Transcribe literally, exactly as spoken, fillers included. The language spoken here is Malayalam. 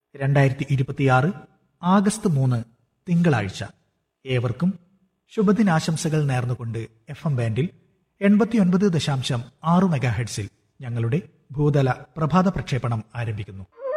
രണ്ടായിരത്തി ഇരുപത്തിയാറ് ആഗസ്റ്റ് മൂന്ന് തിങ്കളാഴ്ച. ഏവർക്കും ശുഭദിനാശംസകൾ നേർന്നുകൊണ്ട് എഫ് എം ബാൻഡിൽ എൺപത്തിയൊൻപത് ദശാംശം ആറ് മെഗാഹെഡ്സിൽ ഞങ്ങളുടെ ഭൂതല പ്രഭാത പ്രക്ഷേപണം ആരംഭിക്കുന്നു.